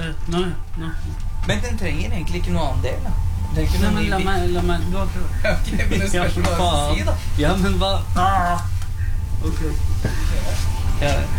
Nå. Men den trenger egentlig ikke noe annen del, da. Den Nei, men la meg, du har prøvd. Ok, men det spørs hva du si, da. Ja, men hva? Ok. Ja.